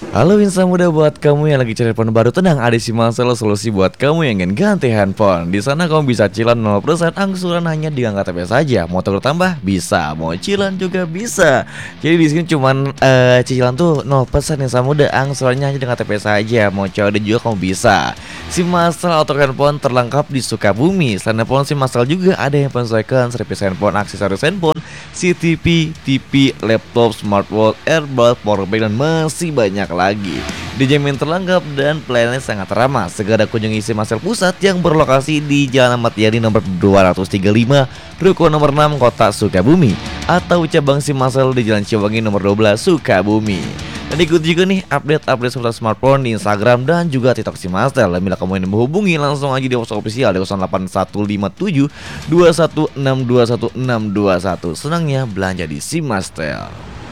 Halo insan muda, buat kamu yang lagi cari handphone baru, tenang, ada si Marcel solusi buat kamu yang ingin ganti handphone. Di sana kamu bisa cicilan 0% angsuran hanya dengan KTP saja. Mau tukar tambah bisa, mau cicilan juga bisa. Jadi di sini cuman cicilan tuh 0% insan muda, angsurannya hanya dengan KTP saja. Mau coba juga kamu bisa. Si Marcel auto handphone terlengkap di Sukabumi. Selain handphone si Marcel juga ada handphone second, servis handphone, aksesoris handphone, CTV, TV, laptop, smartwatch, earbud, powerbank, dan masih banyak lagi. Dijamin terlengkap dan pelayanannya sangat ramah. Segera kunjungi si Marcel Pusat yang berlokasi di Jalan Ahmad Yani nomor 235, Ruko nomor 6, Kota Sukabumi, atau cabang si Marcel di Jalan Ciwangi nomor 12, Sukabumi. Dan ikut juga nih update-update seputar smartphone di Instagram dan juga TikTok si Marcel. Dan bila kamu ingin menghubungi, langsung aja di WhatsApp official di 08157 216 21621. Senangnya belanja di si Marcel.